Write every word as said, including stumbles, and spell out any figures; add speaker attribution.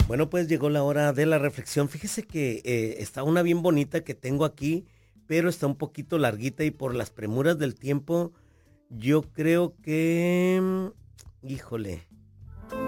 Speaker 1: Bueno, pues llegó la hora de la reflexión. Fíjese que eh, está una bien bonita que tengo aquí, pero está un poquito larguita y por las premuras del tiempo, yo creo que, mm, híjole.